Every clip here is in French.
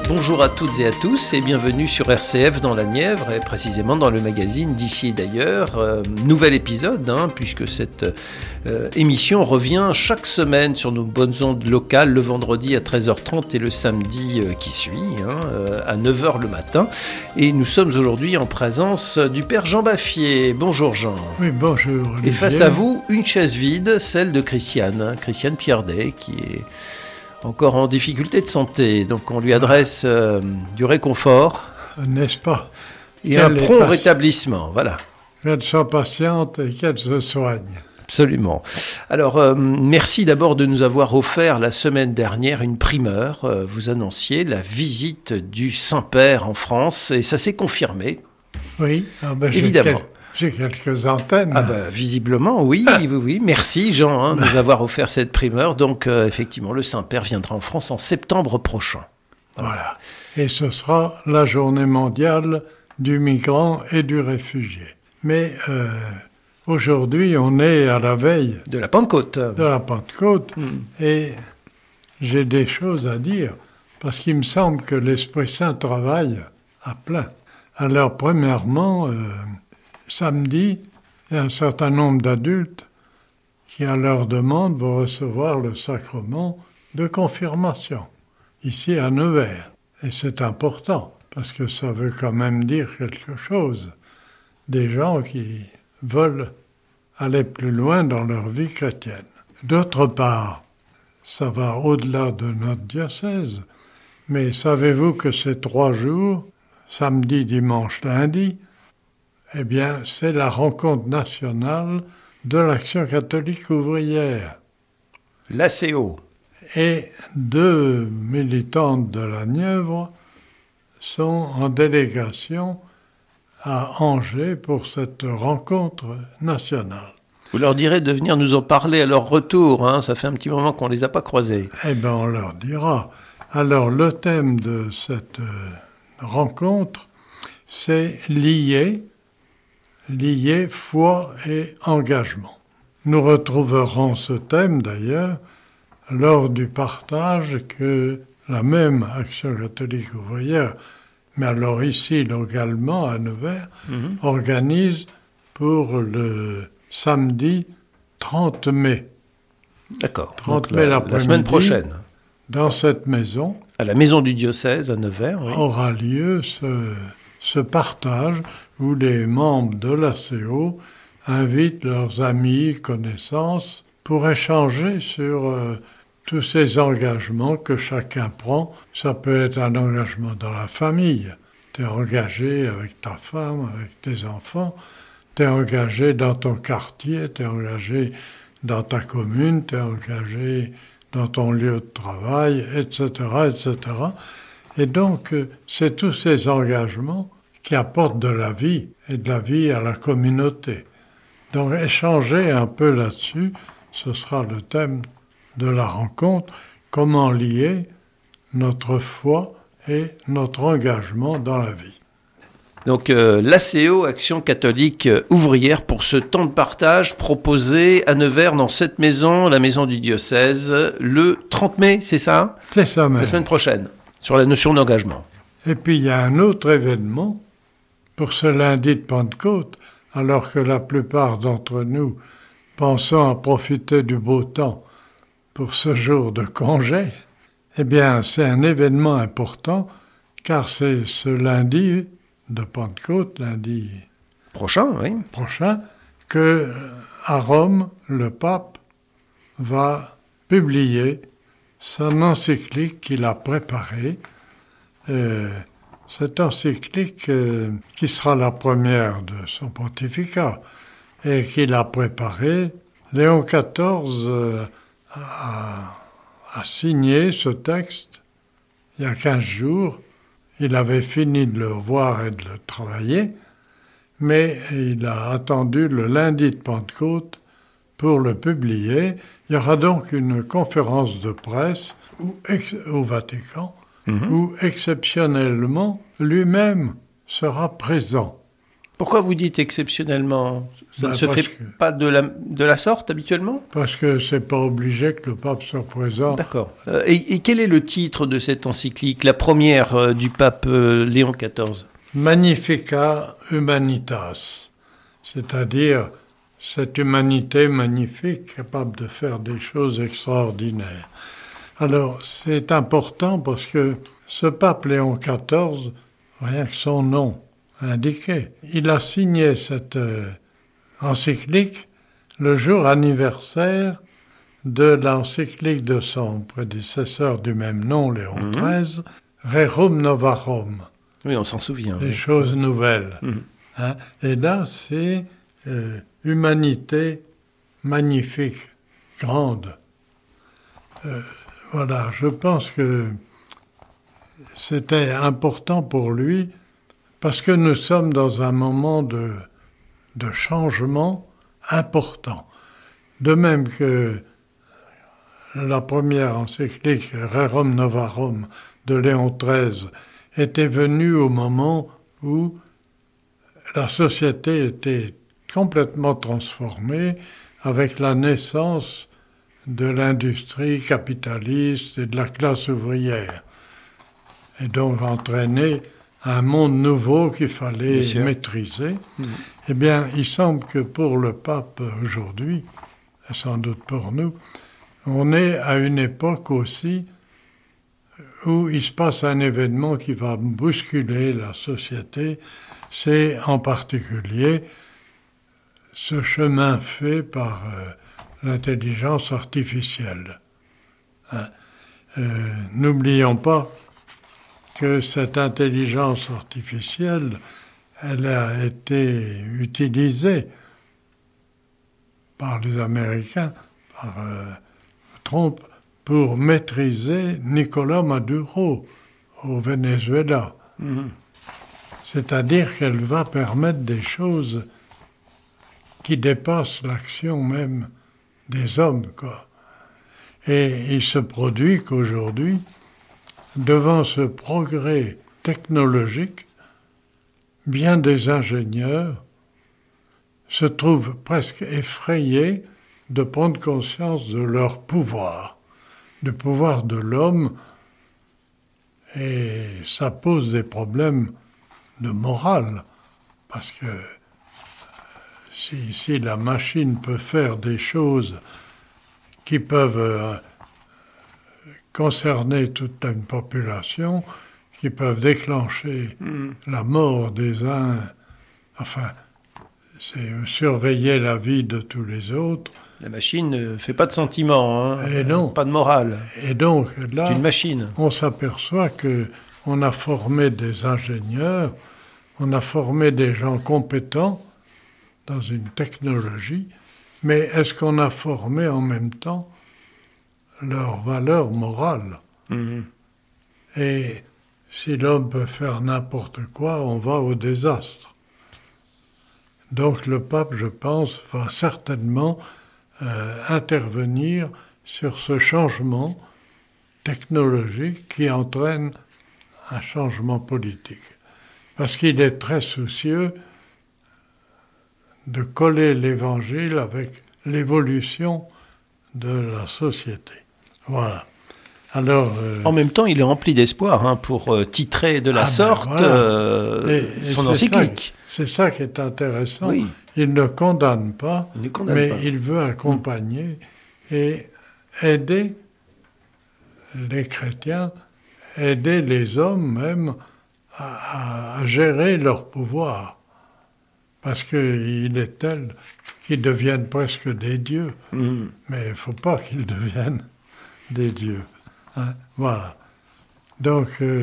Bonjour à toutes et à tous et bienvenue sur RCF dans la Nièvre et précisément dans le magazine d'Ici et d'ailleurs. Nouvel épisode puisque cette émission revient chaque semaine sur nos bonnes ondes locales le vendredi à 13h30 et le samedi qui suit à 9h le matin. Et nous sommes aujourd'hui en présence du Père Jean Baffier. Bonjour Jean. Oui, bonjour Olivier. Et face à vous, une chaise vide, celle de Christiane Pierdet qui est encore en difficulté de santé, donc on lui adresse du réconfort. N'est-ce pas? Et un prompt rétablissement, voilà. Qu'elle soit patiente et qu'elle se soigne. Absolument. Alors, merci d'abord de nous avoir offert la semaine dernière une primeur. Vous annonciez la visite du Saint-Père en France, et ça s'est confirmé. Oui, évidemment. J'ai quelques antennes. Visiblement, oui. Merci Jean de nous avoir offert cette primeur. Donc, effectivement, le Saint-Père viendra en France en septembre prochain. Voilà. Et ce sera la journée mondiale du migrant et du réfugié. Mais aujourd'hui, on est à la veille de la Pentecôte. Et j'ai des choses à dire, parce qu'il me semble que l'Esprit Saint travaille à plein. Alors, premièrement, samedi, il y a un certain nombre d'adultes qui, à leur demande, vont recevoir le sacrement de confirmation, ici à Nevers. Et c'est important, parce que ça veut quand même dire quelque chose. Des gens qui veulent aller plus loin dans leur vie chrétienne. D'autre part, ça va au-delà de notre diocèse, mais savez-vous que ces 3 jours, samedi, dimanche, lundi, eh bien, c'est la rencontre nationale de l'Action catholique ouvrière. L'ACO. Et 2 militantes de la Nièvre sont en délégation à Angers pour cette rencontre nationale. Vous leur direz de venir nous en parler à leur retour, ça fait un petit moment qu'on ne les a pas croisés. Eh bien, on leur dira. Alors, le thème de cette rencontre, c'est lier foi et engagement. Nous retrouverons ce thème d'ailleurs lors du partage que la même Action catholique ouvrière, mais alors ici localement à Nevers, organise pour le samedi 30 mai. D'accord. 30 mai l'après-midi. La semaine prochaine. Dans cette maison. À la maison du diocèse à Nevers. Oui. Aura lieu ce partage où les membres de l'ACO invitent leurs amis, connaissances, pour échanger sur tous ces engagements que chacun prend. Ça peut être un engagement dans la famille. Tu es engagé avec ta femme, avec tes enfants. Tu es engagé dans ton quartier, tu es engagé dans ta commune, tu es engagé dans ton lieu de travail, etc., etc. Et donc, c'est tous ces engagements qui apportent de la vie, et de la vie à la communauté. Donc, échanger un peu là-dessus, ce sera le thème de la rencontre, comment lier notre foi et notre engagement dans la vie. Donc, l'ACO, Action catholique ouvrière, pour ce temps de partage proposé à Nevers dans cette maison, la maison du diocèse, le 30 mai, c'est ça ? C'est ça même. La semaine prochaine, sur la notion d'engagement. Et puis, il y a un autre événement pour ce lundi de Pentecôte, alors que la plupart d'entre nous pensons à profiter du beau temps pour ce jour de congé. Eh bien, c'est un événement important, car c'est ce lundi de Pentecôte, lundi prochain, que à Rome, le pape va publier son encyclique qu'il a préparée. Cette encyclique qui sera la première de son pontificat et qu'il a préparée, Léon XIV a signé ce texte il y a 15 jours. Il avait fini de le voir et de le travailler, mais il a attendu le lundi de Pentecôte pour le publier. Il y aura donc une conférence de presse au Vatican où exceptionnellement lui-même sera présent. Pourquoi vous dites exceptionnellement? Ça ne se fait pas de la sorte habituellement? Parce que c'est pas obligé que le pape soit présent. D'accord. Et quel est le titre de cette encyclique, la première du pape Léon XIV? Magnificat Humanitas, c'est-à-dire cette humanité magnifique, capable de faire des choses extraordinaires. Alors, c'est important parce que ce pape Léon XIV, rien que son nom indiqué, il a signé cette encyclique le jour anniversaire de l'encyclique de son prédécesseur du même nom, Léon XIII, Rerum Novarum. Oui, on s'en souvient. Les choses nouvelles. Hein? Et là, c'est humanité magnifique, grande. Voilà, je pense que c'était important pour lui parce que nous sommes dans un moment de changement important. De même que la première encyclique, Rerum Novarum, de Léon XIII, était venue au moment où la société était complètement transformée avec la naissance de l'industrie capitaliste et de la classe ouvrière. Et donc entraîné un monde nouveau qu'il fallait maîtriser. Eh bien, il semble que pour le pape aujourd'hui, et sans doute pour nous, on est à une époque aussi où il se passe un événement qui va bousculer la société. C'est en particulier ce chemin fait par l'intelligence artificielle. N'oublions pas que cette intelligence artificielle, elle a été utilisée par les Américains, par Trump, pour maîtriser Nicolás Maduro au Venezuela. C'est-à-dire qu'elle va permettre des choses qui dépassent l'action même des hommes, quoi. Et il se produit qu'aujourd'hui, devant ce progrès technologique, bien des ingénieurs se trouvent presque effrayés de prendre conscience de leur pouvoir, du pouvoir de l'homme, et ça pose des problèmes de morale, parce que si la machine peut faire des choses qui peuvent concerner toute une population, qui peuvent déclencher la mort des uns, enfin, c'est surveiller la vie de tous les autres. La machine ne fait pas de sentiments, hein, et non. Pas de morale. Et donc là, c'est une machine. On s'aperçoit qu'on a formé des ingénieurs, on a formé des gens compétents dans une technologie, mais est-ce qu'on a formé en même temps leur valeur morale? Et si l'homme peut faire n'importe quoi, on va au désastre. Donc le pape, je pense, va certainement intervenir sur ce changement technologique qui entraîne un changement politique. Parce qu'il est très soucieux de coller l'évangile avec l'évolution de la société. Voilà. Alors, en même temps, il est rempli d'espoir pour titrer de la sorte son encyclique. C'est ça qui est intéressant. Oui. Il ne condamne pas, mais pas. il veut accompagner et aider les chrétiens, aider les hommes même à gérer leur pouvoir. Parce qu'il est tel qu'ils deviennent presque des dieux. Mais il ne faut pas qu'ils deviennent des dieux. Voilà. Donc,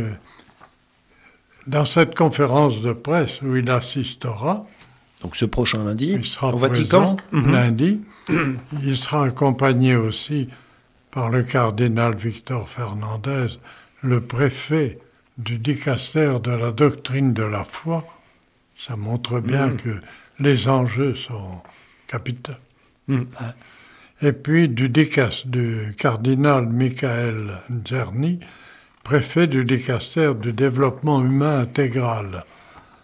dans cette conférence de presse où il assistera, donc ce prochain lundi, il sera au Vatican, lundi, il sera accompagné aussi par le cardinal Victor Fernandez, le préfet du dicastère de la doctrine de la foi. Ça montre bien que les enjeux sont capitaux. Et puis du cardinal Michael Czerny, préfet du dicastère du développement humain intégral.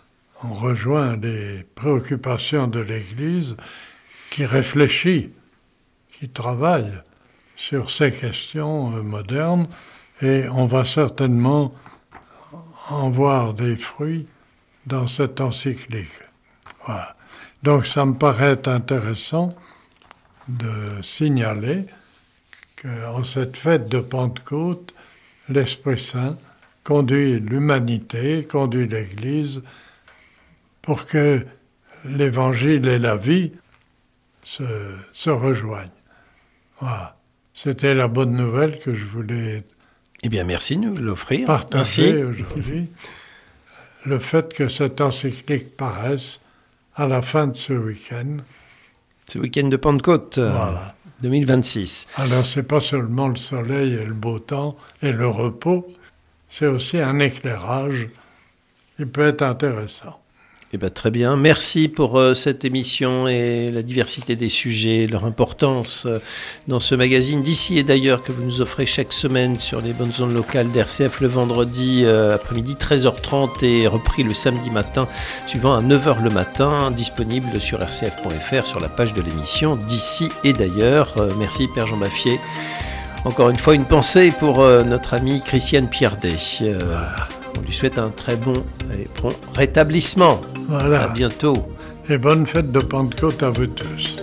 on rejoint les préoccupations de l'Église qui réfléchit, qui travaille sur ces questions modernes, et on va certainement en voir des fruits dans cette encyclique. Voilà. Donc ça me paraît intéressant de signaler qu'en cette fête de Pentecôte, l'Esprit Saint conduit l'humanité, conduit l'Église, pour que l'Évangile et la vie se rejoignent. Voilà. C'était la bonne nouvelle que je voulais Eh bien, merci de nous l'offrir. partager aujourd'hui. Le fait que cette encyclique paraisse à la fin de ce week-end. Ce week-end de Pentecôte, Voilà. 2026. Alors, c'est pas seulement le soleil et le beau temps et le repos, c'est aussi un éclairage qui peut être intéressant. Eh bien, très bien. Merci pour cette émission et la diversité des sujets, leur importance dans ce magazine d'ici et d'ailleurs que vous nous offrez chaque semaine sur les bonnes ondes locales d'RCF le vendredi après-midi 13h30 et repris le samedi matin suivant à 9h le matin, disponible sur rcf.fr sur la page de l'émission d'ici et d'ailleurs. Merci Père Jean Baffier. Encore une fois, une pensée pour notre amie Christiane Pierdet. On lui souhaite un très bon et prompt rétablissement. Voilà. À bientôt. Et bonne fête de Pentecôte à vous tous.